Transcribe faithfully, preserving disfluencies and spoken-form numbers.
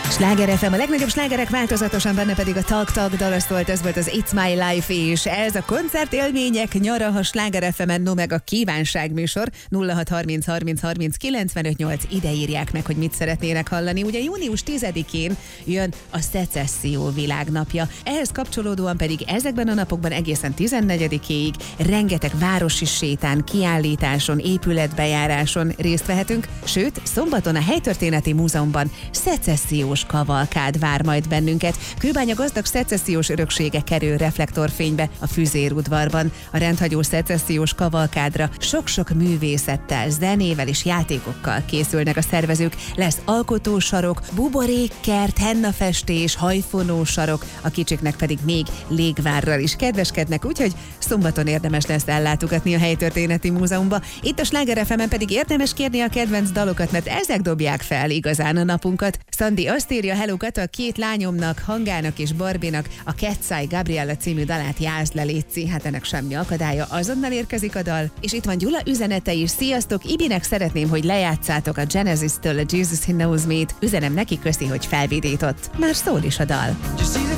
Sláger ef em, a legnagyobb slágerek változatosan, benne pedig a Talk Talk dal, az volt, ez volt az It's My Life, és ez a koncertélmények nyara a Sláger ef emen, no meg a kívánságműsor. Nulla hat harminc harminc harminc kilencvenöt nyolc, ide írják meg, hogy mit szeretnének hallani. Ugye június tizedikén jön a Szecesszió világnapja. Ehhez kapcsolódóan pedig ezekben a napokban egészen tizennegyedikéig rengeteg városi sétán, kiállításon, épületbejáráson részt vehetünk, sőt, szombaton a Helytörténeti Múzeumban szecessziós kavalkád vár majd bennünket. Kőbánya gazdag szecessziós öröksége kerül reflektorfénybe a Füzérudvarban. A rendhagyó szecessziós kavalkádra sok-sok művészettel, zenével és játékokkal készülnek a szervezők. Lesz alkotósarok, buborékkert, hennafestés, hajfonósarok, a kicsiknek pedig még légvárral is kedveskednek, úgyhogy szombaton érdemes lesz ellátogatni a Helytörténeti Múzeumba. Itt a Sláger ef emen pedig érdemes kérni a kedvenc dalokat, mert ezek dobják fel igazán a napunkat. Szandi azt írja: hello Kata, két lányomnak, Hangának és Barbinak a Cat's Eye Gabriella című dalát jázd le, létszi. Hát ennek semmi akadálya, azonnal érkezik a dal. És itt van Gyula üzenete is: sziasztok, Ibinek szeretném, hogy lejátszátok a Genesis-től a Jesus He Knows Me-t. Üzenem neki, köszi, hogy felvidított. Már szól is a dal.